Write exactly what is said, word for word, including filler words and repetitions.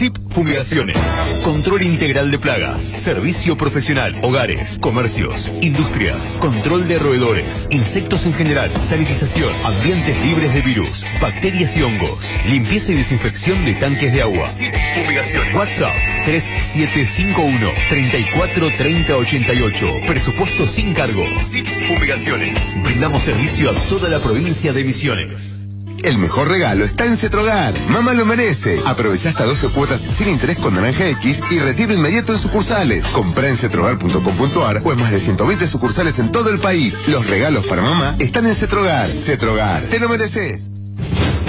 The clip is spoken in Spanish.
S I P Fumigaciones. Control integral de plagas. Servicio profesional. Hogares, comercios, industrias. Control de roedores. Insectos en general. Sanitización. Ambientes libres de virus, bacterias y hongos. Limpieza y desinfección de tanques de agua. S I P Fumigaciones. WhatsApp tres siete cinco uno, tres cuatro tres cero ocho ocho. Presupuesto sin cargo. S I P Fumigaciones. Brindamos servicio a toda la provincia de Misiones. El mejor regalo está en Cetrogar. Mamá lo merece. Aprovecha hasta doce cuotas sin interés con Naranja X y retiro inmediato en sucursales. Comprá en cetrogar punto com punto ar o en más de ciento veinte sucursales en todo el país. Los regalos para mamá están en Cetrogar. Cetrogar, te lo mereces.